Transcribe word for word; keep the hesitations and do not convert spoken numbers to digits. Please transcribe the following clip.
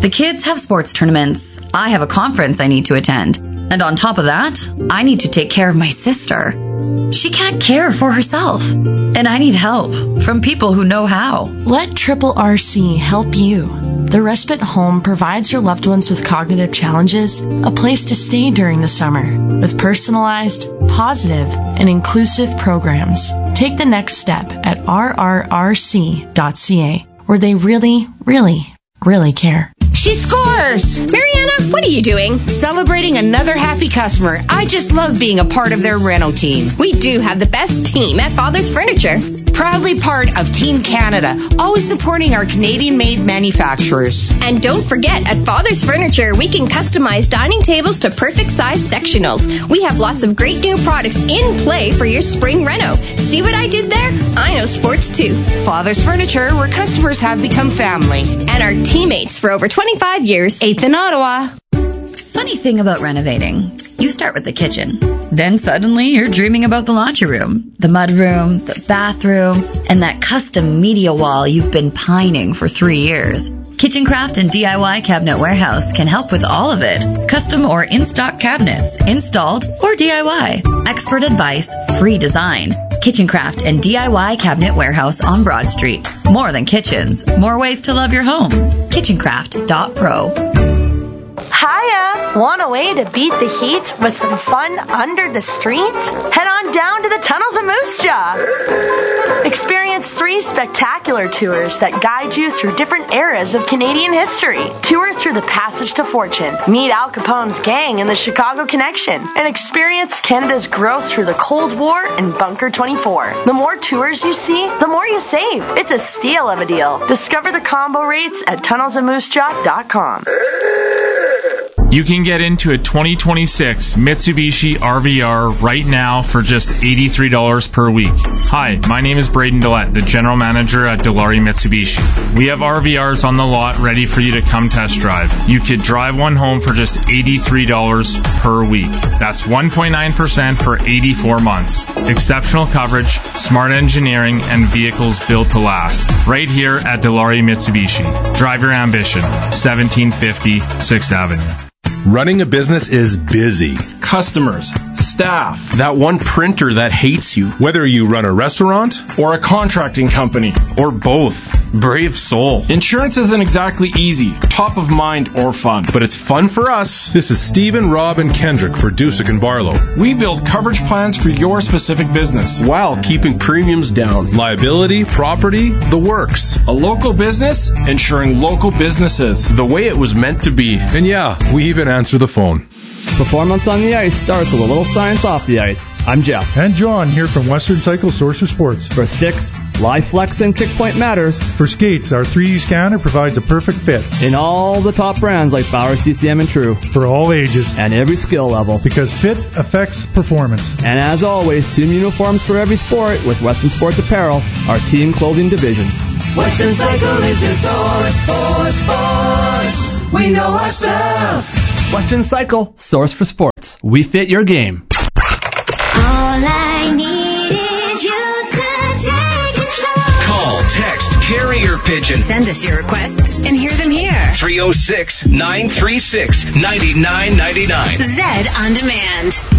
The kids have sports tournaments. I have a conference I need to attend. And on top of that, I need to take care of my sister. She can't care for herself. And I need help from people who know how. Let Triple R C help you. The Respite Home provides your loved ones with cognitive challenges a place to stay during the summer with personalized, positive, and inclusive programs. Take the next step at r r r c dot c a, where they really, really, really care. She scores! Mariana, what are you doing? Celebrating another happy customer. I just love being a part of their reno team. We do have the best team at Father's Furniture. Proudly part of Team Canada, always supporting our Canadian-made manufacturers. And don't forget, at Father's Furniture, we can customize dining tables to perfect size sectionals. We have lots of great new products in play for your spring reno. See what I did there? I know sports too. Father's Furniture, where customers have become family. And our teammates for over twenty-five years. eighth in Ottawa. Funny thing about renovating, you start with the kitchen. Then suddenly you're dreaming about the laundry room, the mud room, the bathroom, and that custom media wall you've been pining for three years. Kitchen Craft and D I Y Cabinet Warehouse can help with all of it. Custom or in-stock cabinets, installed or D I Y. Expert advice, free design. Kitchen Craft and D I Y Cabinet Warehouse on Broad Street. More than kitchens, more ways to love your home. kitchen craft dot pro. Hiya! Want a way to beat the heat with some fun under the streets? Head on down to the tunnels of Moose Jaw. Experience three spectacular tours that guide you through different eras of Canadian history. Tour through the Passage to Fortune. Meet Al Capone's gang in the Chicago Connection. And experience Canada's growth through the Cold War and Bunker twenty-four. The more tours you see, the more you save. It's a steal of a deal. Discover the combo rates at tunnels of moose jaw dot com. You can get into a twenty twenty-six Mitsubishi R V R right now for just eighty-three dollars per week. Hi, my name is Braden Dillette, the General Manager at Dilawri Mitsubishi. We have R V Rs on the lot ready for you to come test drive. You could drive one home for just eighty-three dollars per week. That's one point nine percent for eighty-four months. Exceptional coverage, smart engineering, and vehicles built to last. Right here at Dilawri Mitsubishi. Drive your ambition. seventeen fifty sixth Avenue. Running a business is busy. Customers, staff, that one printer that hates you. Whether you run a restaurant or a contracting company or both, brave soul. Insurance isn't exactly easy, top of mind, or fun. But it's fun for us. This is Stephen, Rob, and Kendrick for Dusick and Barlow. We build coverage plans for your specific business while keeping premiums down. Liability, property, the works. A local business insuring local businesses. The way it was meant to be. And yeah, we even answer the phone. Performance on the ice starts with a little science off the ice. I'm Jeff. And John here from Western Cycle Source for Sports. For sticks, live flex and kick point matters. For skates, our three D scanner provides a perfect fit. In all the top brands like Bauer, C C M, and True. For all ages. And every skill level. Because fit affects performance. And as always, team uniforms for every sport with Western Sports Apparel, our team clothing division. Western Cycle is your source for sports. We know our stuff. Western Cycle, source for sports. We fit your game. All I need is you to take control. Call, text, carrier pigeon. Send us your requests and hear them here. three oh six, nine three six, nine nine nine nine. Zed on Demand.